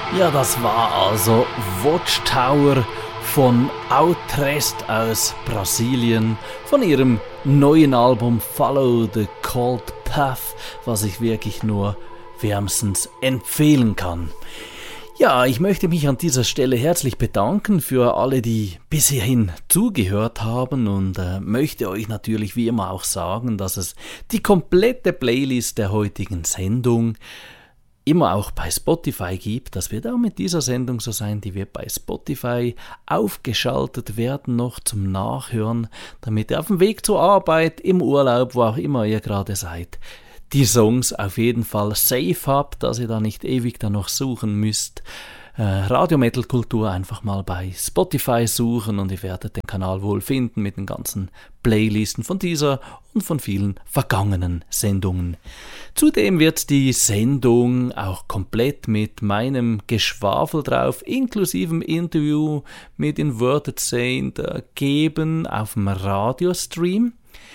Ja, das war also Watchtower von Outrest aus Brasilien, von ihrem neuen Album Follow the Cold Path, was ich wirklich nur wärmstens empfehlen kann. Ja, ich möchte mich an dieser Stelle herzlich bedanken für alle, die bis hierhin zugehört haben und möchte euch natürlich wie immer auch sagen, dass es die komplette Playlist der heutigen Sendung immer auch bei Spotify gibt. Das wird auch mit dieser Sendung so sein, die wird bei Spotify aufgeschaltet werden noch zum Nachhören, damit ihr auf dem Weg zur Arbeit, im Urlaub, wo auch immer ihr gerade seid, die Songs auf jeden Fall safe habt, dass ihr da nicht ewig danach suchen müsst. Radio Metal Kultur einfach mal bei Spotify suchen und ihr werdet den Kanal wohl finden mit den ganzen Playlisten von dieser und von vielen vergangenen Sendungen. Zudem wird die Sendung auch komplett mit meinem Geschwafel drauf, inklusive Interview mit Inverted Saint geben auf dem Radiostream.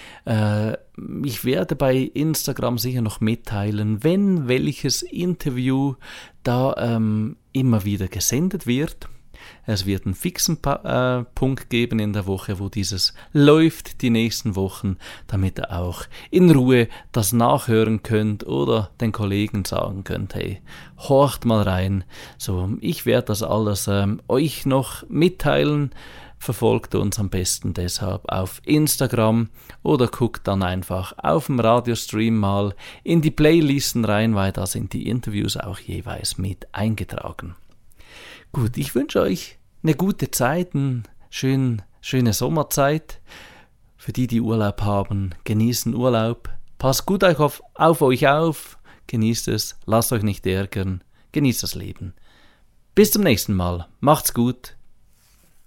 Ich werde bei Instagram sicher noch mitteilen, wenn welches Interview da immer wieder gesendet wird. Es wird einen fixen Punkt geben in der Woche, wo dieses läuft, die nächsten Wochen, damit ihr auch in Ruhe das nachhören könnt oder den Kollegen sagen könnt, hey, horcht mal rein. So, ich werde das alles euch noch mitteilen. Verfolgt uns am besten deshalb auf Instagram oder guckt dann einfach auf dem Radiostream mal in die Playlisten rein, weil da sind die Interviews auch jeweils mit eingetragen. Gut, ich wünsche euch eine gute Zeit, eine schöne Sommerzeit. Für die, die Urlaub haben, genießen Urlaub. Passt gut auf euch auf, genießt es, lasst euch nicht ärgern, genießt das Leben. Bis zum nächsten Mal, macht's gut.